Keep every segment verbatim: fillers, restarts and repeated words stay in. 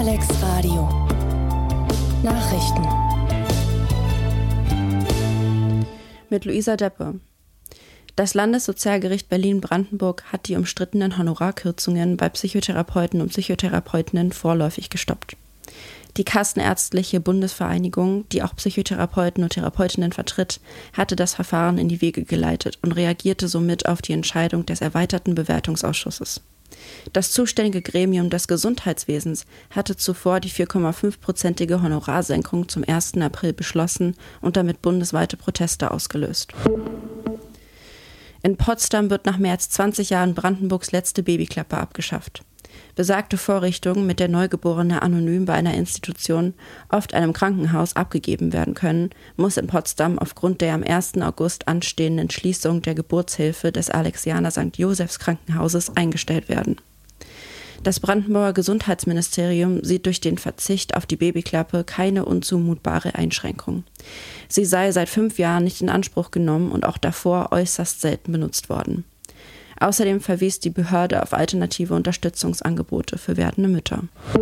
Alex Radio Nachrichten mit Luisa Deppe. Das Landessozialgericht Berlin-Brandenburg hat die umstrittenen Honorarkürzungen bei Psychotherapeuten und Psychotherapeutinnen vorläufig gestoppt. Die Kassenärztliche Bundesvereinigung, die auch Psychotherapeuten und Therapeutinnen vertritt, hatte das Verfahren in die Wege geleitet und reagierte somit auf die Entscheidung des erweiterten Bewertungsausschusses. Das zuständige Gremium des Gesundheitswesens hatte zuvor die vier Komma fünf prozentige Honorarsenkung zum ersten April beschlossen und damit bundesweite Proteste ausgelöst. In Potsdam wird nach mehr als zwanzig Jahren Brandenburgs letzte Babyklappe abgeschafft. Besagte Vorrichtungen, mit der Neugeborene anonym bei einer Institution, oft einem Krankenhaus, abgegeben werden können, muss in Potsdam aufgrund der am ersten August anstehenden Schließung der Geburtshilfe des Alexianer Sankt Josephs Krankenhauses eingestellt werden. Das Brandenburger Gesundheitsministerium sieht durch den Verzicht auf die Babyklappe keine unzumutbare Einschränkung. Sie sei seit fünf Jahren nicht in Anspruch genommen und auch davor äußerst selten benutzt worden. Außerdem verwies die Behörde auf alternative Unterstützungsangebote für werdende Mütter.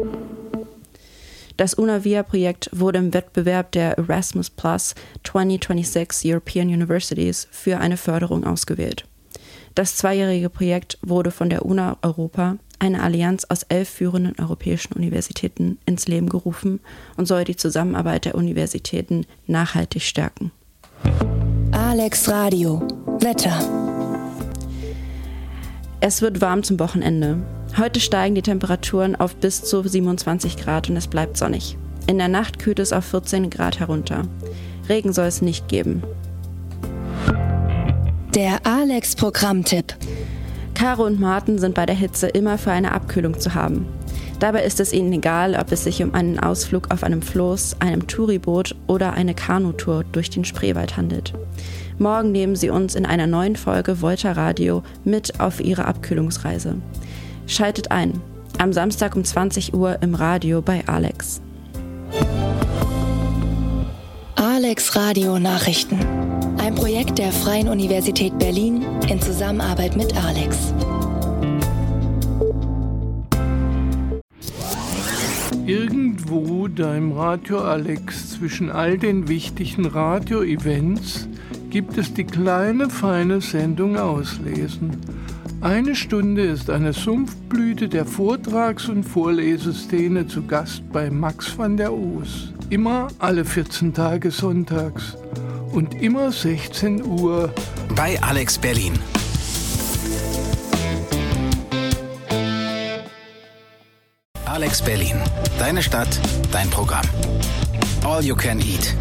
Das UNAVIA-Projekt wurde im Wettbewerb der Erasmus Plus zwanzig sechsundzwanzig European Universities für eine Förderung ausgewählt. Das zweijährige Projekt wurde von der U N A Europa, eine Allianz aus elf führenden europäischen Universitäten, ins Leben gerufen und soll die Zusammenarbeit der Universitäten nachhaltig stärken. Alex Radio Wetter. Es wird warm zum Wochenende. Heute steigen die Temperaturen auf bis zu siebenundzwanzig Grad und es bleibt sonnig. In der Nacht kühlt es auf vierzehn Grad herunter. Regen soll es nicht geben. Der Alex-Programmtipp. Caro und Martin sind bei der Hitze immer für eine Abkühlung zu haben. Dabei ist es ihnen egal, ob es sich um einen Ausflug auf einem Floß, einem Touriboot oder eine Kanutour durch den Spreewald handelt. Morgen nehmen sie uns in einer neuen Folge Volta Radio mit auf ihre Abkühlungsreise. Schaltet ein, am Samstag um zwanzig Uhr im Radio bei Alex. Alex Radio Nachrichten. Ein Projekt der Freien Universität Berlin in Zusammenarbeit mit Alex. Irgendwo da im Radio Alex zwischen all den wichtigen Radio-Events gibt es die kleine, feine Sendung Auslesen. Eine Stunde ist eine Sumpfblüte der Vortrags- und Vorleseszene zu Gast bei Max van der Oos. Immer alle vierzehn Tage sonntags und immer sechzehn Uhr bei Alex Berlin. Alex Berlin. Deine Stadt, dein Programm. All you can eat.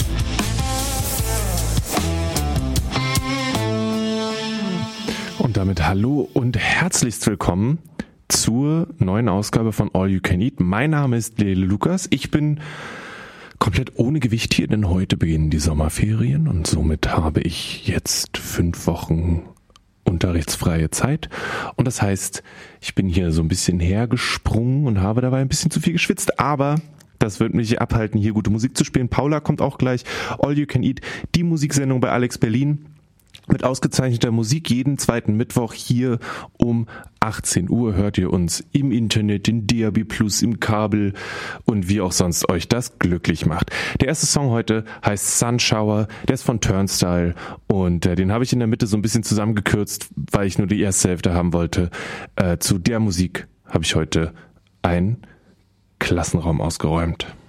Und damit hallo und herzlichst willkommen zur neuen Ausgabe von All You Can Eat. Mein Name ist Lele Lukas. Ich bin komplett ohne Gewicht hier, denn heute beginnen die Sommerferien und somit habe ich jetzt fünf Wochen unterrichtsfreie Zeit. Und das heißt, ich bin hier so ein bisschen hergesprungen und habe dabei ein bisschen zu viel geschwitzt. Aber das wird mich abhalten, hier gute Musik zu spielen. Paula kommt auch gleich. All You Can Eat, die Musiksendung bei Alex Berlin. Mit ausgezeichneter Musik jeden zweiten Mittwoch hier um achtzehn Uhr hört ihr uns im Internet, in D A B plus, im Kabel und wie auch sonst euch das glücklich macht. Der erste Song heute heißt Sunshower, der ist von Turnstile und äh, den habe ich in der Mitte so ein bisschen zusammengekürzt, weil ich nur die erste Hälfte haben wollte. Äh, zu der Musik habe ich heute einen Klassenraum ausgeräumt.